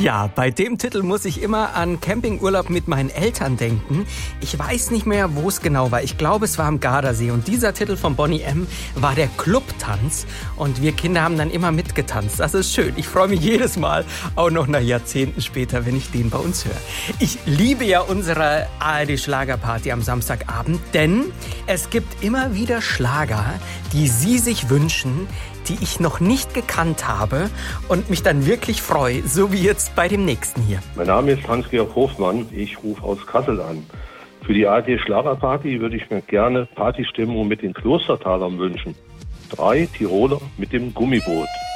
Ja, bei dem Titel muss ich immer an Campingurlaub mit meinen Eltern denken. Ich weiß nicht mehr, wo es genau war. Ich glaube, es war am Gardasee. Und dieser Titel von Boney M. war der Clubtanz. Und wir Kinder haben dann immer mitgetanzt. Das ist schön. Ich freue mich jedes Mal, auch noch nach Jahrzehnten später, wenn ich den bei uns höre. Ich liebe ja unsere ARD-Schlagerparty am Samstagabend, denn es gibt immer wieder Schlager, die Sie sich wünschen, die ich noch nicht gekannt habe und mich dann wirklich freue, so wie jetzt bei dem nächsten hier. Mein Name ist Hans-Georg Hofmann, ich rufe aus Kassel an. Für die ARD-Schlagerparty würde ich mir gerne Partystimmung mit den Klostertalern wünschen. 3 Tiroler mit dem Gummiboot.